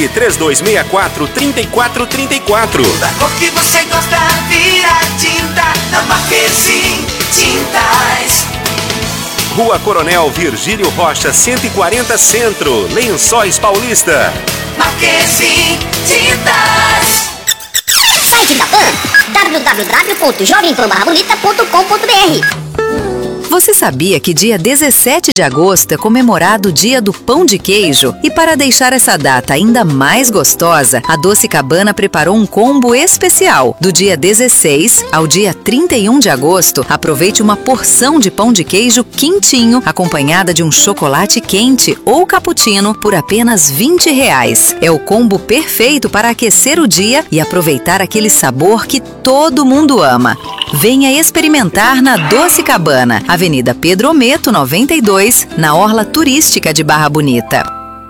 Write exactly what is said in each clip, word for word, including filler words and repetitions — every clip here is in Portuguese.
Ligue três dois seis quatro, três quatro três quatro. Da cor que você gosta, vira tinta na Marquezine Tintas. Rua Coronel Virgílio Rocha, cento e quarenta Centro, Lençóis Paulista. Marquezine Tintas. Site da Pan, w w w ponto jovem pan barra bonita ponto com ponto b r. Você sabia que dia dezessete de agosto é comemorado o Dia do Pão de Queijo? E para deixar essa data ainda mais gostosa, a Doce Cabana preparou um combo especial. Do dia dezesseis ao dia trinta e um de agosto, aproveite uma porção de pão de queijo quentinho, acompanhada de um chocolate quente ou cappuccino por apenas vinte reais. É o combo perfeito para aquecer o dia e aproveitar aquele sabor que todo mundo ama. Venha experimentar na Doce Cabana, Avenida Pedro Ometo, noventa e dois, na Orla Turística de Barra Bonita.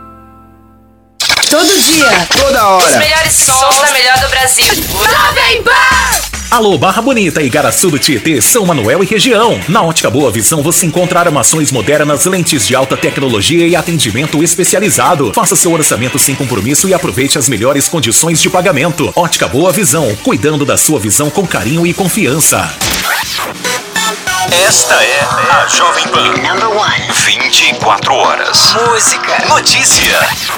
Todo dia, toda hora. Os melhores sons da melhor do Brasil. Jovem Pan! Alô, Barra Bonita e Garaçu do Tietê, São Manuel e região. Na Ótica Boa Visão você encontra armações modernas, lentes de alta tecnologia e atendimento especializado. Faça seu orçamento sem compromisso e aproveite as melhores condições de pagamento. Ótica Boa Visão, cuidando da sua visão com carinho e confiança. Esta é a Jovem Pan. vinte e quatro horas. Música. Notícia.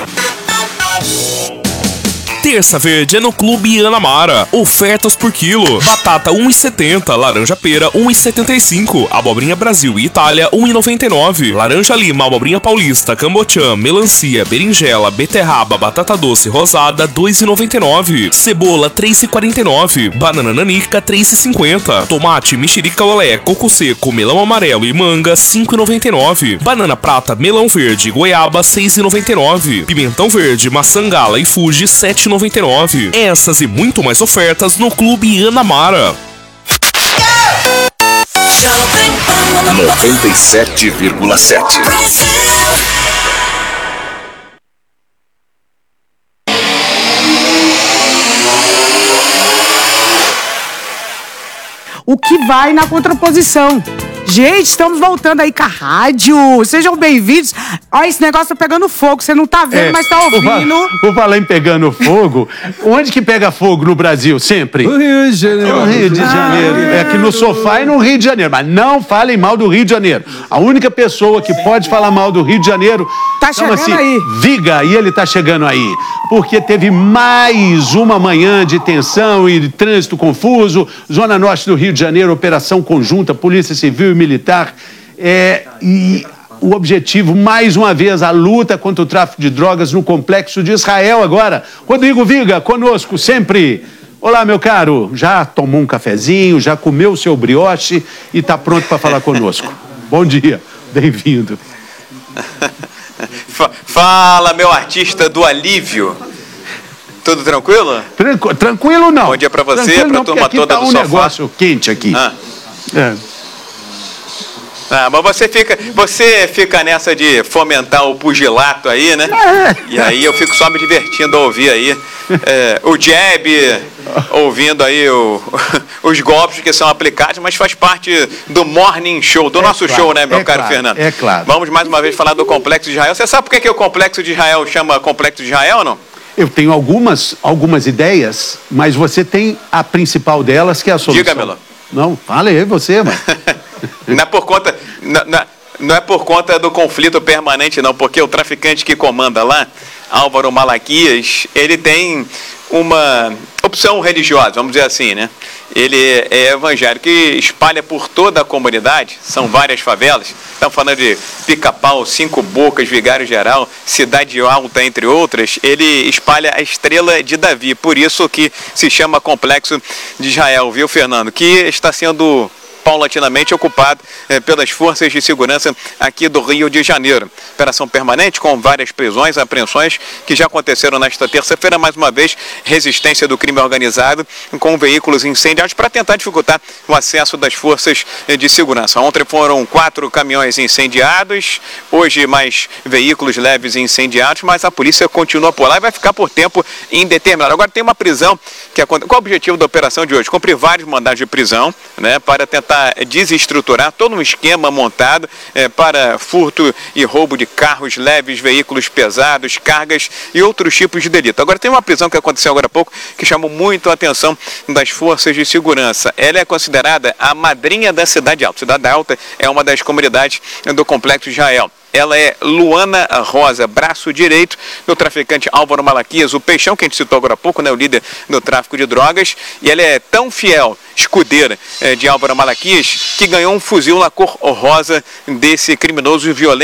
Terça verde é no Clube Anamara. Ofertas por quilo. Batata um real e setenta centavos, laranja pera um real e setenta e cinco centavos, abobrinha Brasil e Itália um real e noventa e nove centavos, laranja lima, abobrinha paulista, cambotiã, melancia, berinjela, beterraba, batata doce rosada dois reais e noventa e nove centavos, cebola três reais e quarenta e nove centavos, banana nanica três reais e cinquenta centavos, tomate mexerica olé, coco seco, melão amarelo e manga cinco reais e noventa e nove centavos, banana prata, melão verde, goiaba seis reais e noventa e nove centavos, pimentão verde, maçã gala e fuji sete reais e noventa e nove centavos. Essas e muito mais ofertas no Clube Anamara. noventa e sete vírgula sete. O que vai na contraposição. Gente, estamos voltando aí com a rádio. Sejam bem-vindos. Olha, esse negócio tá pegando fogo. Você não tá vendo, é, mas tá ouvindo. Vou falar em pegando fogo. Onde que pega fogo no Brasil? Sempre? No Rio de Janeiro. No Rio de Janeiro. Ah, é aqui no sofá e no Rio de Janeiro. Mas não falem mal do Rio de Janeiro. A única pessoa que pode falar mal do Rio de Janeiro... Tá chegando assim, aí. Viga, e ele tá chegando aí. Porque teve mais uma manhã de tensão e de trânsito confuso. Zona Norte do Rio de Janeiro, operação conjunta, Polícia Civil e Militar. É, e o objetivo, mais uma vez, a luta contra o tráfico de drogas no Complexo de Israel agora. Rodrigo Viga, conosco sempre. Olá, meu caro. Já tomou um cafezinho, já comeu o seu brioche e está pronto para falar conosco. Bom dia, bem-vindo. Fala, meu artista do alívio. Tudo tranquilo? Tranqu- tranquilo não. Bom dia pra você, tranquilo pra não, turma aqui toda tá do um sofá. Negócio quente aqui. Ah. É. Ah, mas você fica, você fica nessa de fomentar o pugilato aí, né? É. E aí eu fico só me divertindo a ouvir aí é, o jab, ouvindo aí o, os golpes que são aplicados, mas faz parte do morning show, do É nosso claro, show, né, meu é caro claro, Fernando? é claro. Vamos mais uma vez falar do Complexo de Israel. Você sabe por que, que o Complexo de Israel chama Complexo de Israel ou não? Eu tenho algumas, algumas ideias, mas você tem a principal delas, que é a solução. Diga, Melo. Não, fala aí você, mano. Não é por conta... Não, não, não é por conta do conflito permanente, não, porque o traficante que comanda lá, Álvaro Malaquias, ele tem uma opção religiosa, vamos dizer assim, né? Ele é evangélico e espalha por toda a comunidade, são várias favelas, estamos falando de Pica-Pau, Cinco Bocas, Vigário Geral, Cidade Alta, entre outras. Ele espalha a estrela de Davi, por isso que se chama Complexo de Israel, viu, Fernando? Que está sendo paulatinamente ocupado eh, pelas forças de segurança aqui do Rio de Janeiro. Operação permanente com várias prisões, apreensões que já aconteceram nesta terça-feira. Mais uma vez, resistência do crime organizado com veículos incendiados para tentar dificultar o acesso das forças eh, de segurança. Ontem foram quatro caminhões incendiados, hoje mais veículos leves incendiados, mas a polícia continua por lá e vai ficar por tempo indeterminado. Agora tem uma prisão que acontece. Qual é o objetivo da operação de hoje? Cumprir vários mandados de prisão, né, para tentar tentar desestruturar todo um esquema montado é, para furto e roubo de carros leves, veículos pesados, cargas e outros tipos de delito. Agora, tem uma prisão que aconteceu agora há pouco que chamou muito a atenção das forças de segurança. Ela é considerada a madrinha da Cidade Alta. Cidade Alta é uma das comunidades do Complexo Israel. Ela é Luana Rosa, braço direito do traficante Álvaro Malaquias, o Peixão, que a gente citou agora há pouco, né, o líder do tráfico de drogas. E ela é tão fiel, escudeira eh, de Álvaro Malaquias, que ganhou um fuzil na cor rosa desse criminoso violento.